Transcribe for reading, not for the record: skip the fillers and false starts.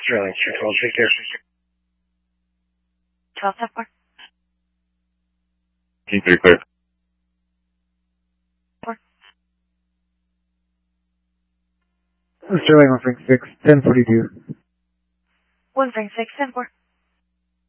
Sterling, 212, take care. 12, 4. King 3 clear. 4. Sterling, 136, 1042. 136, 10 4.